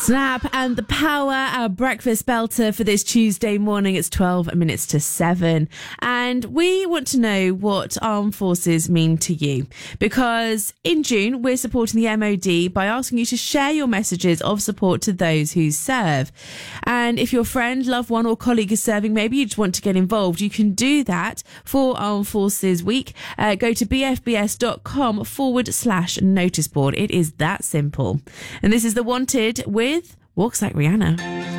Snap and the Power, our breakfast belter for this Tuesday morning. It's 12 minutes to 7. And we want to know what armed forces mean to you. Because in June, we're supporting the MOD by asking you to share your messages of support to those who serve. And if your friend, loved one or colleague is serving, maybe you just want to get involved, you can do that for Armed Forces Week. Go to bfbs.com/notice board. It is that simple. And this is The Wanted with Walks Like Rihanna.